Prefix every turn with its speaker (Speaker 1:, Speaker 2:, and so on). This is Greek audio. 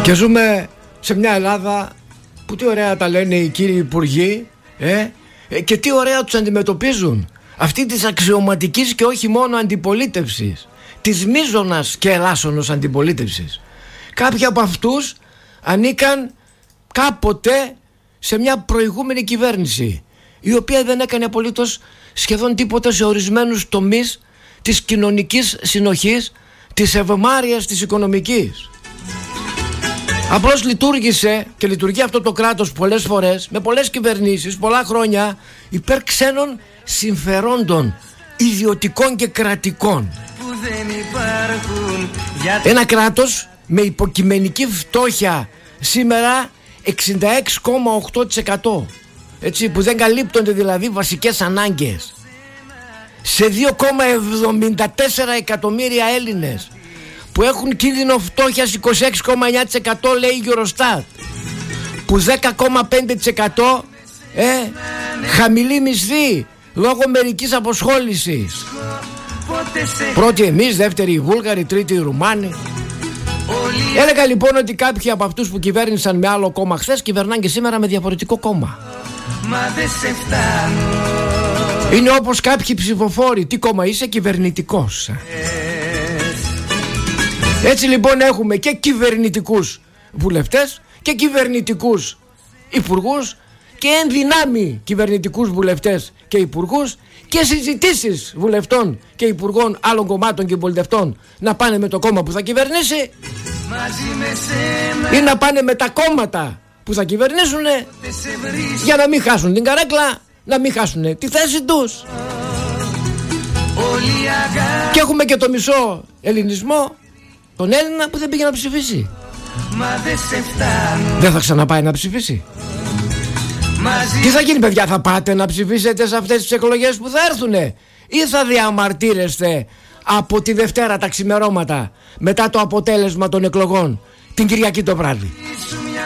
Speaker 1: Και ζούμε σε μια Ελλάδα που τι ωραία τα λένε οι κύριοι υπουργοί, και τι ωραία τους αντιμετωπίζουν. Αυτή της αξιωματικής και όχι μόνο αντιπολίτευσης, της μείζωνας και ελάσσονος αντιπολίτευσης. Κάποιοι από αυτούς ανήκαν κάποτε σε μια προηγούμενη κυβέρνηση, η οποία δεν έκανε απολύτως σχεδόν τίποτα σε ορισμένους τομείς της κοινωνικής συνοχής, της ευμάρειας της οικονομικής. Απλώς λειτουργήσε και λειτουργεί αυτό το κράτος πολλές φορές, με πολλές κυβερνήσεις, πολλά χρόνια, υπέρ ξένων συμφερόντων, ιδιωτικών και κρατικών. Ένα κράτος με υποκειμενική φτώχεια σήμερα 66,8%, έτσι, που δεν καλύπτονται δηλαδή βασικές ανάγκες, σε 2,74 εκατομμύρια Έλληνες που έχουν κίνδυνο φτώχειας 26,9%, λέει η Eurostat, που 10,5% χαμηλή μισθή λόγω μερικής αποσχόλησης. Πρώτη εμείς, δεύτερη οι Βούλγαροι, τρίτη οι Ρουμάνοι. Έλεγα λοιπόν ότι κάποιοι από αυτούς που κυβέρνησαν με άλλο κόμμα χθες κυβερνάνε και σήμερα με διαφορετικό κόμμα. Είναι όπως κάποιοι ψηφοφόροι. Τι κόμμα είσαι? Κυβερνητικός. Έτσι λοιπόν έχουμε και κυβερνητικούς βουλευτές και κυβερνητικούς υπουργούς και εν δυνάμει κυβερνητικούς βουλευτές και υπουργούς και συζητήσεις βουλευτών και υπουργών άλλων κομμάτων και πολιτευτών να πάνε με το κόμμα που θα κυβερνήσει ή να πάνε με τα κόμματα που θα κυβερνήσουν για να μην χάσουν την καρέκλα, να μην χάσουν τη θέση τους. Και έχουμε και το μισό ελληνισμό, τον Έλληνα που δεν πήγε να ψηφίσει. Δεν θα ξαναπάει να ψηφίσει. Τι θα γίνει, παιδιά? Θα πάτε να ψηφίσετε σε αυτές τις εκλογές που θα έρθουνε ή θα διαμαρτύρεστε από τη Δευτέρα τα ξημερώματα μετά το αποτέλεσμα των εκλογών την Κυριακή το βράδυ?